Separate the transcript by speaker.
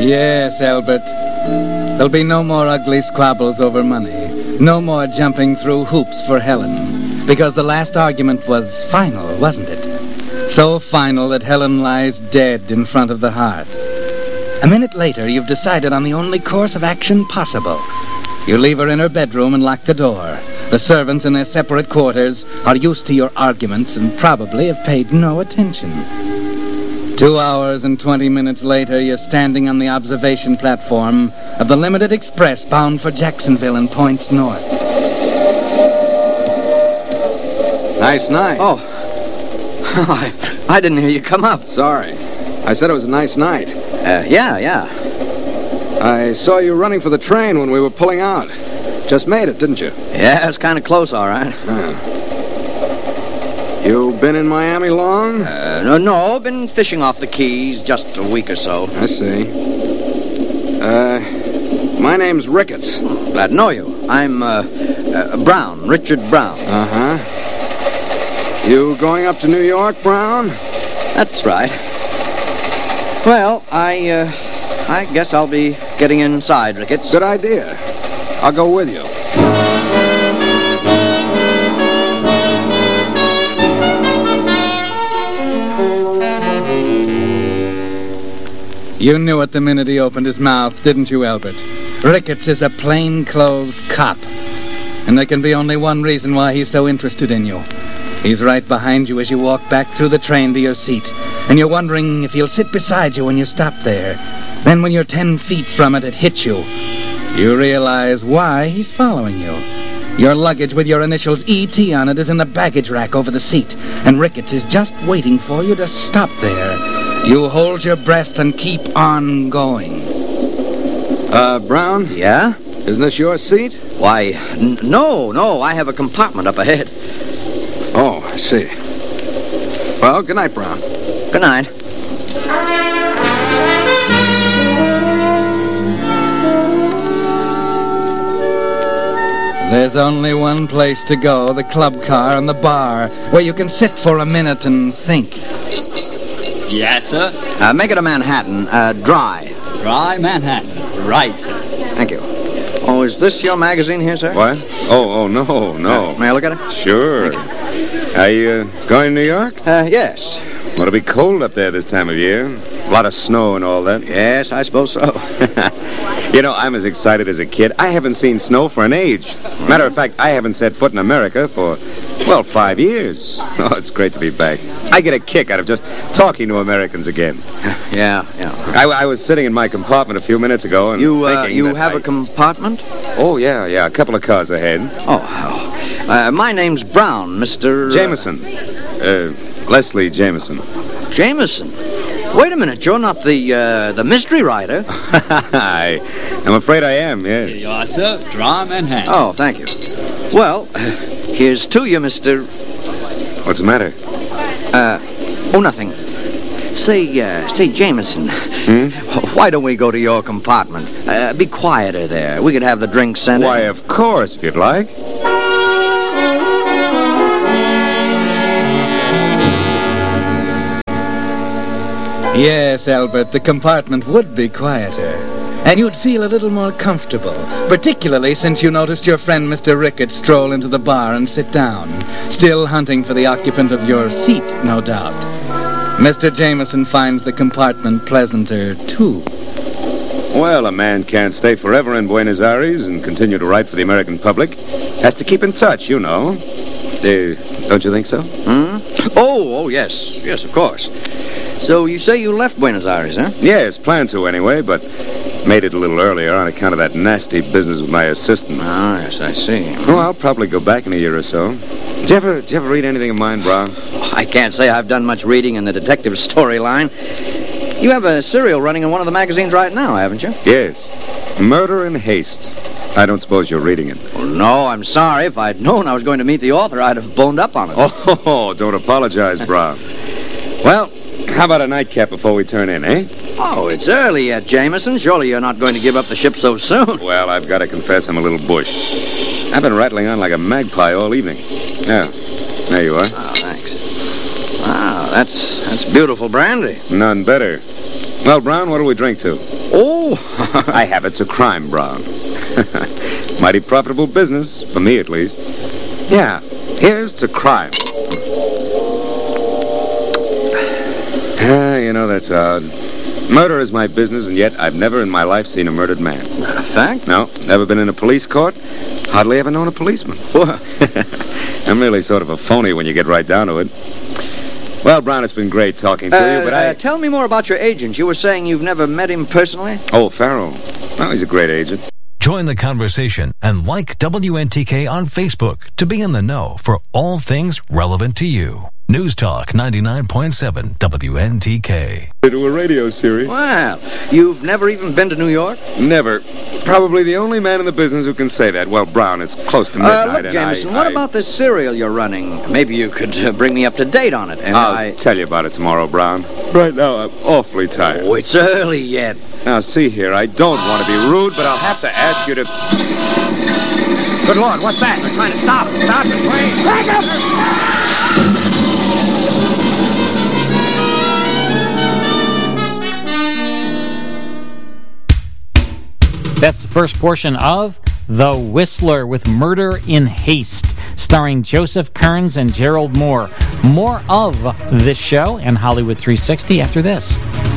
Speaker 1: Yes, Albert. There'll be no more ugly squabbles over money. No more jumping through hoops for Helen. Because the last argument was final, wasn't it? So final that Helen lies dead in front of the hearth. A minute later, you've decided on the only course of action possible. You leave her in her bedroom and lock the door. The servants in their separate quarters are used to your arguments and probably have paid no attention. 2 hours and 20 minutes later, you're standing on the observation platform of the Limited Express bound for Jacksonville and points north.
Speaker 2: Nice night.
Speaker 3: Oh, I didn't hear you come up.
Speaker 2: Sorry. I said it was a nice night.
Speaker 3: Yeah.
Speaker 2: I saw you running for the train when we were pulling out. Just made it, didn't you?
Speaker 3: Yeah, it was kind of close, all right.
Speaker 2: You been in Miami long?
Speaker 3: No, been fishing off the Keys just a week or so.
Speaker 2: I see. My name's Ricketts.
Speaker 3: Glad to know you. I'm, Brown, Richard Brown.
Speaker 2: Uh-huh. You going up to New York, Brown?
Speaker 3: That's right. Well, I guess I'll be getting inside, Ricketts.
Speaker 2: Good idea. I'll go with you.
Speaker 1: You knew it the minute he opened his mouth, didn't you, Albert? Ricketts is a plainclothes cop. And there can be only one reason why he's so interested in you. He's right behind you as you walk back through the train to your seat. And you're wondering if he'll sit beside you when you stop there. Then when you're 10 feet from it hits you. You realize why he's following you. Your luggage with your initials E.T. on it is in the baggage rack over the seat. And Ricketts is just waiting for you to stop there. You hold your breath and keep on going.
Speaker 2: Brown?
Speaker 3: Yeah?
Speaker 2: Isn't this your seat?
Speaker 3: Why, no. I have a compartment up ahead.
Speaker 2: Oh, I see. Well, good night, Brown.
Speaker 3: Good night.
Speaker 1: There's only one place to go, the club car and the bar, where you can sit for a minute and think.
Speaker 4: Yes, sir.
Speaker 3: Make it a Manhattan, dry.
Speaker 4: Dry Manhattan. Right, sir.
Speaker 3: Thank you. Oh, is this your magazine here, sir?
Speaker 5: What? Oh, no.
Speaker 3: May I look at it?
Speaker 5: Sure.
Speaker 3: Thank you.
Speaker 5: Are you going to New York?
Speaker 3: Yes.
Speaker 5: Well, it'll be cold up there this time of year. A lot of snow and all that.
Speaker 3: Yes, I suppose so.
Speaker 5: You know, I'm as excited as a kid. I haven't seen snow for an age. Matter of fact, I haven't set foot in America for, 5 years. Oh, it's great to be back. I get a kick out of just talking to Americans again.
Speaker 3: Yeah.
Speaker 5: I was sitting in my compartment a few minutes ago and
Speaker 3: You
Speaker 5: thinking
Speaker 3: have a compartment?
Speaker 5: Oh, yeah, a couple of cars ahead.
Speaker 3: My name's Brown, Mr.
Speaker 5: Jameson. Leslie Jameson.
Speaker 3: Jameson? Wait a minute, you're not the mystery writer.
Speaker 5: I'm afraid I am, yes.
Speaker 4: Here you are, sir. Dry Manhattan.
Speaker 3: Oh, thank you. Well, here's to you, Mr.
Speaker 5: What's the matter?
Speaker 3: Nothing. Say, Jameson. Why don't we go to your compartment? Be quieter there. We could have the drinks sent in.
Speaker 5: Why, of course, if you'd like.
Speaker 1: Yes, Albert, the compartment would be quieter. And you'd feel a little more comfortable, particularly since you noticed your friend Mr. Ricketts stroll into the bar and sit down, still hunting for the occupant of your seat, no doubt. Mr. Jameson finds the compartment pleasanter, too.
Speaker 5: Well, a man can't stay forever in Buenos Aires and continue to write for the American public. Has to keep in touch, you know. Don't you think so?
Speaker 3: Oh, yes. Yes, of course. So you say you left Buenos Aires, huh?
Speaker 5: Yes, planned to anyway, but made it a little earlier on account of that nasty business with my assistant.
Speaker 3: Oh, yes, I see.
Speaker 5: Oh, I'll probably go back in a year or so. Did you ever read anything of mine, Brown?
Speaker 3: I can't say I've done much reading in the detective storyline. You have a serial running in one of the magazines right now, haven't you?
Speaker 5: Yes. Murder in Haste. I don't suppose you're reading it.
Speaker 3: Well, no, I'm sorry. If I'd known I was going to meet the author, I'd have boned up on it.
Speaker 5: Oh, don't apologize, Brown. Well, how about a nightcap before we turn in, eh?
Speaker 3: Oh, it's early yet, Jameson. Surely you're not going to give up the ship so soon.
Speaker 5: Well, I've got to confess I'm a little bush. I've been rattling on like a magpie all evening. Yeah, there you are.
Speaker 3: Oh, thanks. Wow, that's beautiful brandy.
Speaker 5: None better. Well, Brown, what'll we drink to?
Speaker 3: Oh!
Speaker 5: I have it to crime, Brown. Mighty profitable business, for me at least. Yeah, here's to crime. That's odd. Murder is my business, and yet I've never in my life seen a murdered man.
Speaker 3: Fact?
Speaker 5: No, never been in a police court. Hardly ever known a policeman. I'm really sort of a phony when you get right down to it. Well, Brown, it's been great talking to you, but
Speaker 3: tell me more about your agent. You were saying you've never met him personally?
Speaker 5: Oh, Farrell. Well, he's a great agent.
Speaker 6: Join the conversation and like WNTK on Facebook to be in the know for all things relevant to you. News Talk 99.7 WNTK.
Speaker 5: To a radio series.
Speaker 3: Well, you've never even been to New York?
Speaker 5: Never. Probably the only man in the business who can say that. Well, Brown, it's close to midnight.
Speaker 3: Look, Jameson, what about this serial you're running? Maybe you could bring me up to date on it. And
Speaker 5: I'll tell you about it tomorrow, Brown. Right now, I'm awfully tired.
Speaker 3: Oh, it's early yet.
Speaker 5: Now, see here, I don't want to be rude, but I'll have to ask you to... Good Lord, what's that? They're trying to stop the train. Back up!
Speaker 7: That's the first portion of The Whistler with Murder in Haste, starring Joseph Kearns and Gerald Moore. More of this show and Hollywood 360 after this.